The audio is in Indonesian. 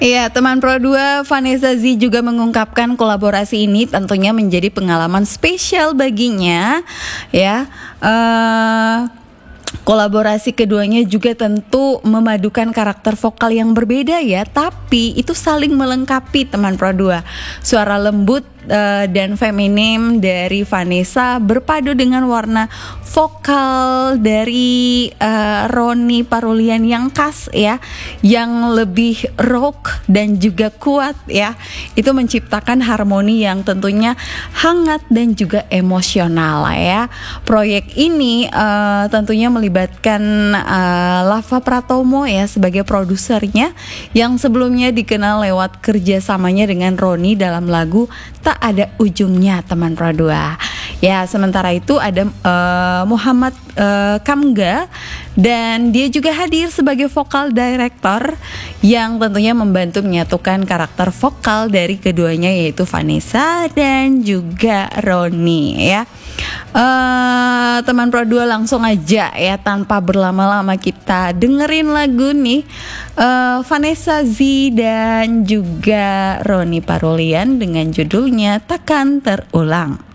Iya, teman Pro 2 Vanessa Z juga mengungkapkan kolaborasi ini tentunya menjadi pengalaman spesial baginya, ya. Kolaborasi keduanya juga tentu memadukan karakter vokal yang berbeda ya, tapi itu saling melengkapi teman Pro 2. Suara lembut dan feminim dari Vanessa berpadu dengan warna vokal dari Ronny Parulian yang khas ya, yang lebih rock dan juga kuat ya. Itu menciptakan harmoni yang tentunya hangat dan juga emosional ya. Proyek ini tentunya melibatkan Lava Pratomo ya sebagai produsernya, yang sebelumnya dikenal lewat kerjasamanya dengan Ronny dalam lagu Tak Ada Ujungnya teman Pro 2. Ya, sementara itu ada Muhammad Kamga, dan dia juga hadir sebagai vokal director yang tentunya membantu menyatukan karakter vokal dari keduanya, yaitu Vanessa dan juga Ronny ya. Teman Pro 2, langsung aja ya tanpa berlama-lama kita dengerin lagu nih, Vanessa Z dan juga Ronny Parulian dengan judulnya Takkan Terulang.